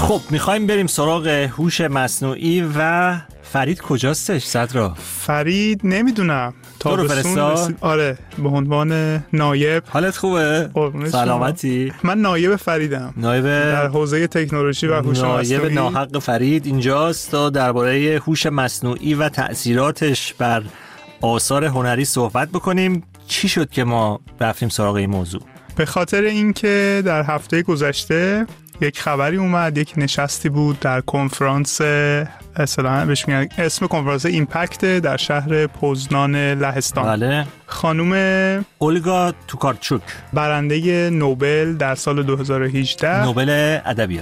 خب میخوایم بریم سراغ هوش مصنوعی و فرید کجاستش صدرا؟ فرید نمیدونم تو رو فرستاد؟ آره به عنوان نایب. حالت خوبه؟ سلامتی؟ من نایب فریدم، نایب در حوزه تکنولوژی و هوش مصنوعی. نایب ناحق فرید اینجاست تا درباره هوش مصنوعی و تأثیراتش بر آثار هنری صحبت بکنیم. چی شد که ما رفتیم سراغ این موضوع؟ به خاطر اینکه در هفته گذشته یک خبری اومد، یک نشستی بود در کنفرانس، اصطلاحاً بهش میگن اسم کنفرانس ایمپکت در شهر پوزنان لهستان. بله. خانم اولگا توکارچوک، برنده نوبل در سال 2018، نوبل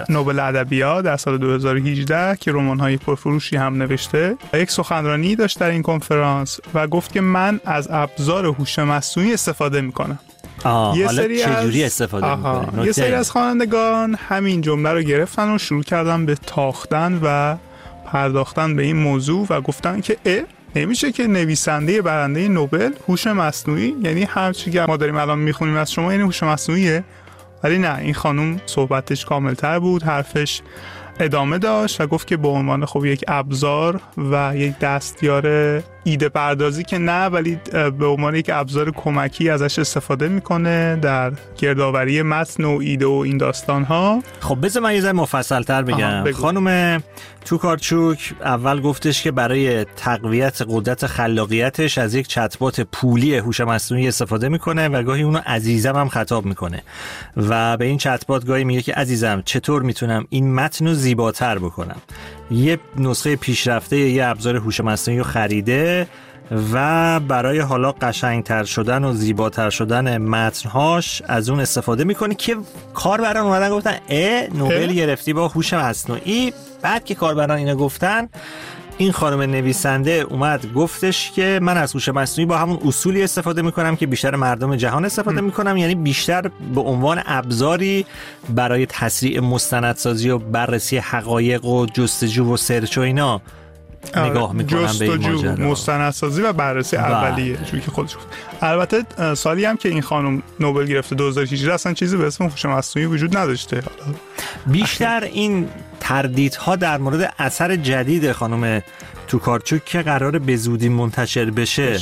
ادبیات در سال 2018 که رمان‌های پرفروشی هم نوشته، یک سخنرانی داشت در این کنفرانس و گفت که من از ابزار هوش مصنوعی استفاده می‌کنم. حالا چجوری استفاده می‌کنه؟ یه سری از خوانندگان همین جمله رو گرفتن و شروع کردن به تاختن و پرداختن به این موضوع و گفتن که نمیشه که نویسنده برنده نوبل هوش مصنوعی، یعنی هر چیزی که ما داریم الان میخونیم از شما این هوش مصنوعیه. ولی نه، این خانم صحبتش کاملتر بود، حرفش ادامه داشت و گفت که به عنوان خب یک ابزار و یک دستیار ایده پردازی که نه، ولی به عنوان یک ابزار کمکی ازش استفاده میکنه در گردآوری متن و ایده و این داستان ها. خب بذار من یه ذره مفصل تر بگم. خانم توکارچوک اول گفتش که برای تقویت قدرت خلاقیتش از یک چت‌بات پولی هوش مصنوعی استفاده میکنه و گاهی اونو عزیزم هم خطاب میکنه و به این چت‌بات گاهی میگه که عزیزم چطور میتونم این متن رو زیباتر بکنم. یه نسخه پیشرفته یه ابزار هوش مصنوعی رو خریده و برای حالا قشنگتر شدن و زیباتر شدن متنهاش از اون استفاده میکنه که کاربران اومدن گفتن نوبل گرفتی با هوش مصنوعی. بعد که کاربران اینو گفتن، این خانم نویسنده اومد گفتش که من از هوش مصنوعی با همون اصولی استفاده میکنم که بیشتر مردم جهان استفاده میکنم، یعنی بیشتر به عنوان ابزاری برای تسریع مستندسازی و بررسی حقایق و جستجو و سرچ و اینا نگاه میکنم به این ماجرا. مستندسازی و بررسی اولیه جوری که خودش. البته سالی هم که این خانم نوبل گرفته 2018 اصلا چیزی به اسم هوش مصنوعی وجود نداشته. بیشتر این تردیدها در مورد اثر جدید خانم توکارچوک که قراره به زودی منتشر بشه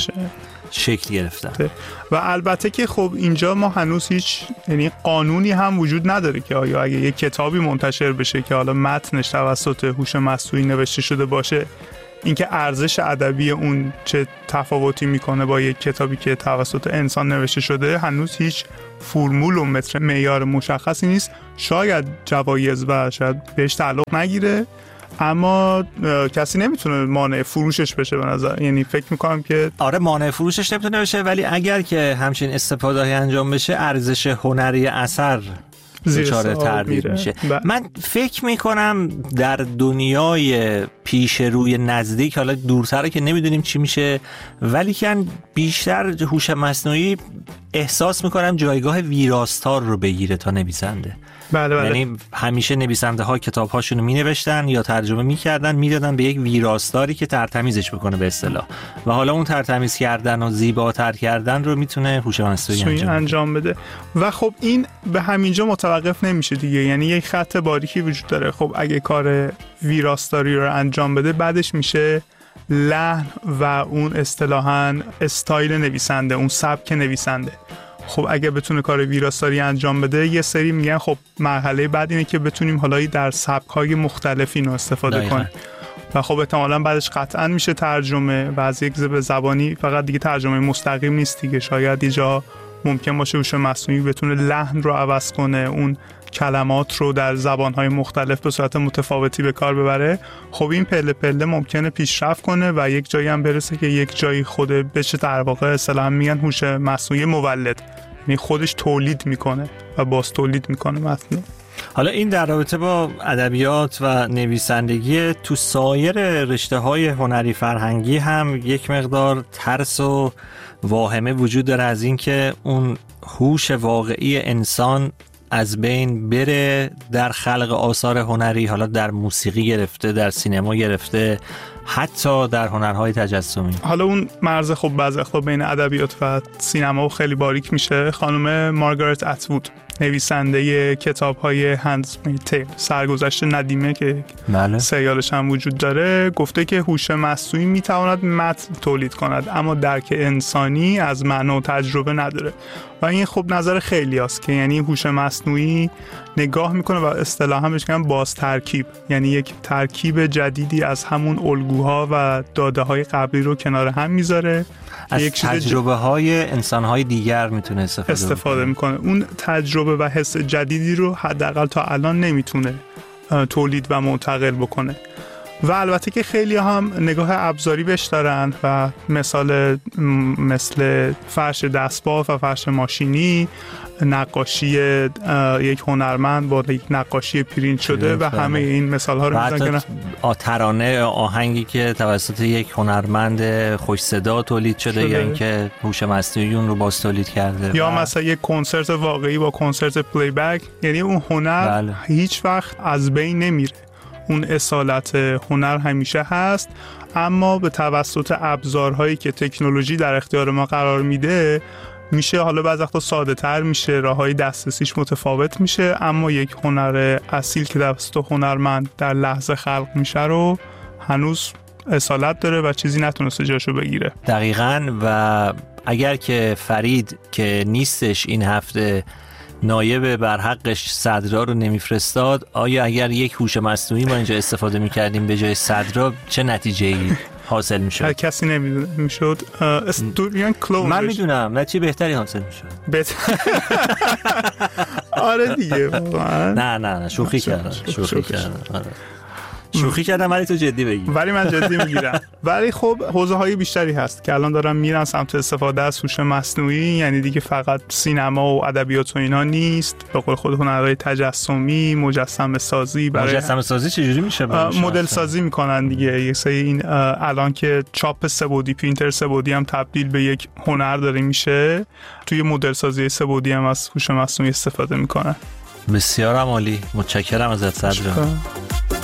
شکل گرفتن. و البته که خب اینجا ما هنوز هیچ قانونی هم وجود نداره که آیا اگه یک کتابی منتشر بشه که حالا متنش توسط هوش مصنوعی نوشته شده باشه، اینکه ارزش ادبی اون چه تفاوتی میکنه با یک کتابی که توسط انسان نوشته شده، هنوز هیچ فرمول و متر معیار مشخصی نیست. شاید جوایز و شاید بهش تعلق نگیره، اما کسی نمیتونه مانع فروشش بشه به نظر. یعنی فکر میکنم که آره مانع فروشش نمیتونه بشه، ولی اگر که همچین استفاده انجام بشه ارزش هنری اثر دچار تردید میشه. من فکر میکنم در دنیای پیش روی نزدیک، حالا دورتره که نمیدونیم چی میشه، ولی که بیشتر هوش مصنوعی احساس میکنم جایگاه ویراستار رو بگیره تا نویسنده. بله. یعنی همیشه نویسنده ها کتاب هاشون رو می نوشتن یا ترجمه می کردن، می دادن به یک ویراستاری که ترتمیزش بکنه به اصطلاح، و حالا اون ترتمیز کردن و زیباتر کردن رو میتونه هوش مصنوعی انجام بده. و خب این به همینجا متوقف نمیشه دیگه، یعنی یک خط باریکی وجود داره. خب اگه کار ویراستاری رو انجام بده، بعدش میشه لحن و اون اصطلاحاً استایل نویسنده، اون سبک نویسنده. خب اگه بتونه کار ویراستاری انجام بده، یه سری میگن خب مرحله بعد اینه که بتونیم حالا در سبک‌های مختلف اینو استفاده کنیم و خب احتمالاً بعدش قطعاً میشه ترجمه و از یک زبانی فقط دیگه ترجمه مستقیم نیست دیگه. شاید یه جا ممکن باشه هوش مصنوعی بتونه لحن رو عوض کنه، اون کلمات رو در زبان‌های مختلف به صورت متفاوتی به کار ببره. خب این پله پله ممکنه پیشرفت کنه و یک جایی هم برسه که یک جایی خود بشه در واقع اصطلاحاً میگن هوش مصنوعی مولد، یعنی خودش تولید میکنه و باز تولید میکنه متن. حالا این در رابطه با ادبیات و نویسندگی. تو سایر رشته‌های هنری فرهنگی هم یک مقدار ترس و واهمه وجود داره از اینکه اون هوش واقعی انسان از بین بره در خلق آثار هنری، حالا در موسیقی گرفته، در سینما گرفته، حتی در هنرهای تجسمی. حالا اون مرز خب بعضی وقتا بین ادبیات و سینما خیلی باریک میشه. خانم مارگارت اتوود نویسنده کتاب‌های هندزمیدن تیل، سرگذشت ندیمه که سریالش هم وجود داره، گفته که هوش مصنوعی میتواند متن تولید کند اما درک انسانی از معنا و تجربه نداره. و این خب نظر خیلی هست که یعنی هوش مصنوعی نگاه میکنه و اصطلاحاً بهش میگن باز ترکیب، یعنی یک ترکیب جدیدی از همون الگوها و داده های قبلی رو کنار هم میذاره، از یک تجربه های انسان های دیگر میتونه استفاده میکنه. اون تجربه و حس جدیدی رو حداقل تا الان نمیتونه تولید و منتقل بکنه. و البته که خیلی هم نگاه ابزاری بهش دارن و مثل فرش دستباف و فرش ماشینی، نقاشی یک هنرمند با یک نقاشی پرینت شده و همه این مثال ها رو میزنن که ترانه آهنگی که توسط یک هنرمند خوش صدا تولید شده یا اینکه هوش مصنوعی اون رو باز تولید کرده، یا مثلا یک کنسرت واقعی با کنسرت پلی بک. یعنی اون هنر هیچ وقت از بین نمیره، اون اصالت هنر همیشه هست، اما به توسط ابزارهایی که تکنولوژی در اختیار ما قرار میده میشه حالا بعضی وقتا ساده تر میشه، راههای دسترسیش متفاوت میشه، اما یک هنر اصیل که توسط هنرمند در لحظه خلق میشه رو هنوز اصالت داره و چیزی نتونسته جاشو بگیره. دقیقاً. و اگر که فرید که نیستش این هفته نایب بر حقش صدرا رو نمیفرستاد، آیا اگر یک هوش مصنوعی ما اینجا استفاده میکردیم به جای صدرا چه نتیجه‌ای حاصل میشد؟ کسی نمیدونه. میشد من میدونم نتیجه بهتری حاصل میشد. آره دیگه. نه شوخی کردم. شوخی کردم ولی تو جدی بگی. ولی من جدی میگیرم. ولی خب حوزه‌های بیشتری هست که الان دارن میرن سمت استفاده از هوش مصنوعی، یعنی دیگه فقط سینما و ادبیات و اینا نیست، به قول خود هنرهای تجسمی، مجسمه سازی. برای مجسمه سازی چجوری میشه؟ مدل سازی میکنن دیگه. یه سری این الان که چاپ سه‌بعدی، پرینتر سه‌بعدی هم تبدیل به یک هنر داره میشه، توی مدل سازی سه‌بعدی هم از هوش مصنوعی استفاده میکنن. بسیار عالی، متشکرم ازت صدرا.